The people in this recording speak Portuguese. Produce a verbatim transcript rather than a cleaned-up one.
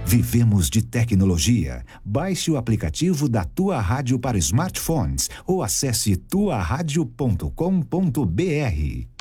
Vivemos de tecnologia. Baixe o aplicativo da Tua Rádio para smartphones ou acesse tua rádio ponto com ponto br.